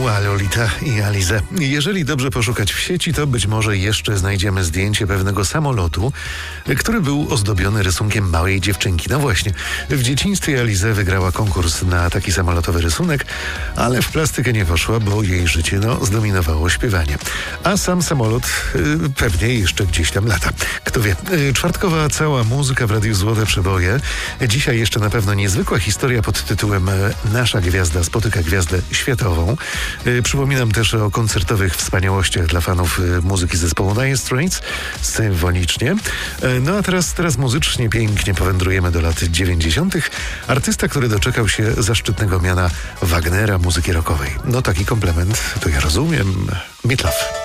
Dua Lolita i Alize. Jeżeli dobrze poszukać w sieci, to być może jeszcze znajdziemy zdjęcie pewnego samolotu, który był ozdobiony rysunkiem małej dziewczynki. No właśnie, w dzieciństwie Alize wygrała konkurs na taki samolotowy rysunek, ale w plastykę nie poszła, bo jej życie zdominowało śpiewanie. A sam samolot pewnie jeszcze gdzieś tam lata. Kto wie. Czwartkowa cała muzyka w Radiu Złote Przeboje. Dzisiaj jeszcze na pewno niezwykła historia pod tytułem Nasza gwiazda spotyka gwiazdę światową. Przypominam też o koncertowych wspaniałościach dla fanów muzyki zespołu Dire Straits symfonicznie. No a teraz muzycznie pięknie powędrujemy do lat 90. Artysta, który doczekał się zaszczytnego miana Wagnera muzyki rockowej. No taki komplement to ja rozumiem. Meat Loaf.